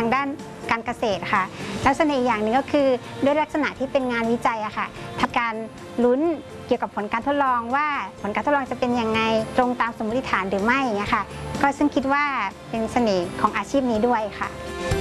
างด้านการเกษตรค่ะแล้วเสน่ห์อย่างหนึ่งก็คือด้วยลักษณะที่เป็นงานวิจัยอะค่ะทำการลุ้นเกี่ยวกับผลการทดลองว่าผลการทดลองจะเป็นยังไงตรงตามสมมติฐานหรือไม่อย่างเงี้ยค่ะก็ซึ่งคิดว่าเป็นเสน่ห์ของอาชีพนี้ด้วยค่ะ